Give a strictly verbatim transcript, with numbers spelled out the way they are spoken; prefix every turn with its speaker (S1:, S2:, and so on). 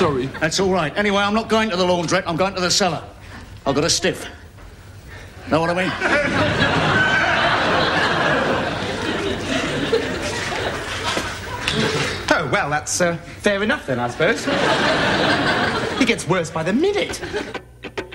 S1: sorry.
S2: That's all right. Anyway, I'm not going to the laundrette. I'm going to the cellar. I've got a stiff. Know what I mean?
S3: Oh, well, that's uh, fair enough then, I suppose. It gets worse by the minute.